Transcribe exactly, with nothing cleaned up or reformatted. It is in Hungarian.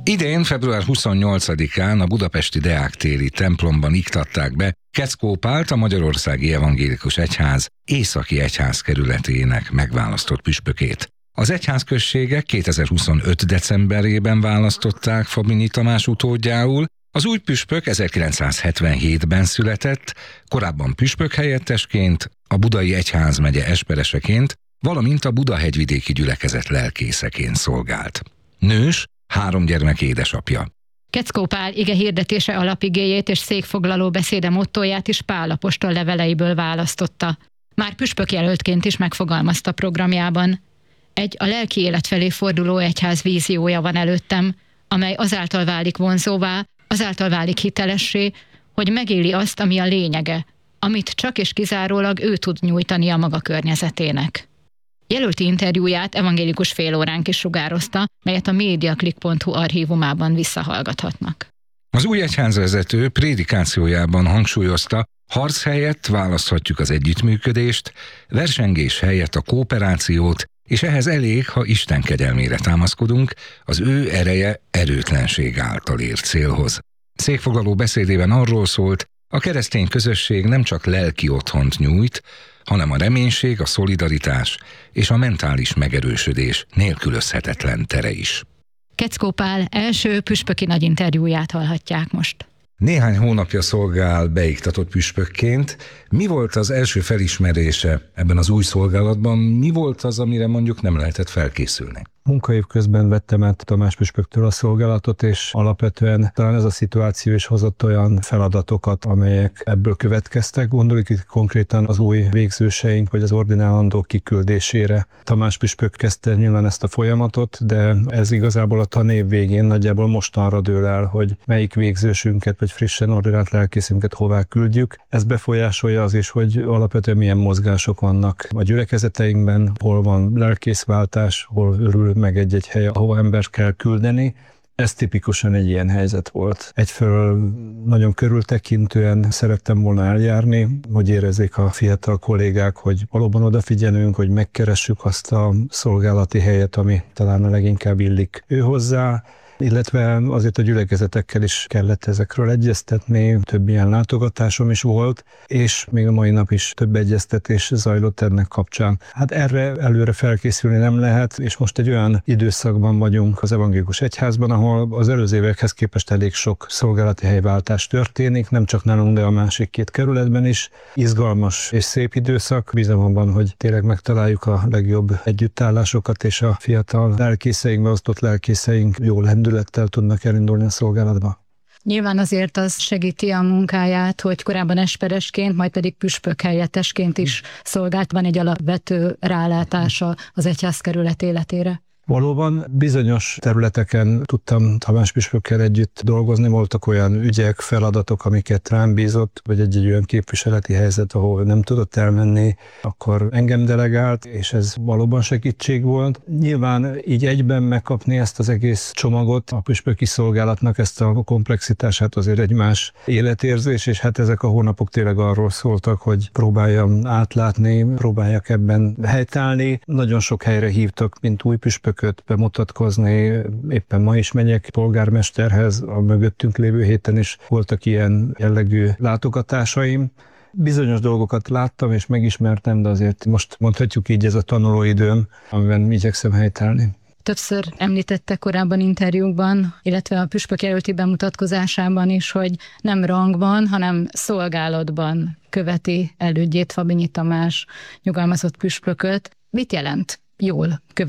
Idén, február huszonnyolcadikán a budapesti Deák téri templomban iktatták be Keckó Pált, a Magyarországi Evangélikus Egyház északi egyházkerületének megválasztott püspökét. Az egyházközségek kétezer-huszonöt decemberében választották Fabinyi Tamás utódjául. Az új püspök ezerkilencszázhetvenhétben született, korábban püspökhelyettesként, a Budai Egyházmegye espereseként, valamint a Budahegyvidéki gyülekezet lelkészeként szolgált. Nős, három gyermek édesapja. Keckó Pál ige hirdetése alapigéjét és székfoglaló beszéde mottóját is Pál apostol leveleiből választotta. Már püspökjelöltként is megfogalmazta programjában. Egy a lelki élet felé forduló egyház víziója van előttem, amely azáltal válik vonzóvá, azáltal válik hitelessé, hogy megéli azt, ami a lényege, amit csak és kizárólag ő tud nyújtani a maga környezetének. Jelölti interjúját evangélikus félóránk is sugározta, melyet a mediaclick pont hu archívumában visszahallgathatnak. Az új egyházvezető prédikációjában hangsúlyozta, harc helyett választhatjuk az együttműködést, versengés helyett a kooperációt, és ehhez elég, ha Isten kegyelmére támaszkodunk, az ő ereje erőtlenség által ért célhoz. Székfoglaló beszédében arról szólt, a keresztény közösség nem csak lelki otthont nyújt, hanem a reménység, a szolidaritás és a mentális megerősödés nélkülözhetetlen tere is. Keckó Pál első püspöki nagy interjúját hallhatják most. Néhány hónapja szolgál beiktatott püspökként. Mi volt az első felismerése ebben az új szolgálatban? Mi volt az, amire mondjuk nem lehetett felkészülni? Munkaév közben vettem át Tamás püspöktől a szolgálatot, és alapvetően talán ez a szituáció is hozott olyan feladatokat, amelyek ebből következtek. Gondoljuk itt konkrétan az új végzőseink, vagy az ordinálandók kiküldésére. Tamás püspök kezdte nyilván ezt a folyamatot, de ez igazából a tanév végén nagyjából mostanra dől el, hogy melyik végzősünket, vagy frissen ordinált lelkészünket hová küldjük. Ez befolyásolja az is, hogy alapvetően milyen mozgások vannak a gyülekezeteinkben, hol van lelkészváltás, hol örül meg egy-egy hely, ahova ember kell küldeni. Ez tipikusan egy ilyen helyzet volt. Egyfelől nagyon körültekintően szerettem volna eljárni, hogy érezzék a fiatal kollégák, hogy valóban odafigyelünk, hogy megkeressük azt a szolgálati helyet, ami talán a leginkább illik ő hozzá, illetve azért a gyülekezetekkel is kellett ezekről egyeztetni, több ilyen látogatásom is volt, és még a mai nap is több egyeztetés zajlott ennek kapcsán. Hát erre előre felkészülni nem lehet, és most egy olyan időszakban vagyunk az evangélikus egyházban, ahol az előző évekhez képest elég sok szolgálati helyváltás történik, nem csak nálunk, de a másik két kerületben is. Izgalmas és szép időszak, bízom abban, hogy tényleg megtaláljuk a legjobb együttállásokat, és a fiatal lelkészeink, beosztott lelkészeink jó lendülettel tudnak elindulni a szolgálatba. Nyilván azért az segíti a munkáját, hogy korábban esperesként, majd pedig püspök helyettesként is szolgált, van egy alapvető rálátása az egyházkerület életére. Valóban bizonyos területeken tudtam Tamás püspökkel együtt dolgozni, voltak olyan ügyek, feladatok, amiket rám bízott, vagy egy-egy olyan képviseleti helyzet, ahol nem tudott elmenni, akkor engem delegált, és ez valóban segítség volt. Nyilván így egyben megkapni ezt az egész csomagot, a püspöki szolgálatnak ezt a komplexitását azért egy más életérzés, és hát ezek a hónapok tényleg arról szóltak, hogy próbáljam átlátni, próbáljak ebben helytállni. Nagyon sok helyre hívtak, mint új püspök bemutatkozni. Éppen ma is megyek polgármesterhez, a mögöttünk lévő héten is voltak ilyen jellegű látogatásaim. Bizonyos dolgokat láttam és megismertem, de azért most mondhatjuk így, ez a tanulóidőm, amiben igyekszem helytállni. Többször említette korábban interjúkban, illetve a püspök jelölti bemutatkozásában is, hogy nem rangban, hanem szolgálatban követi elődjét, Fabinyi Tamás nyugalmazott püspököt. Mit jelent jól követni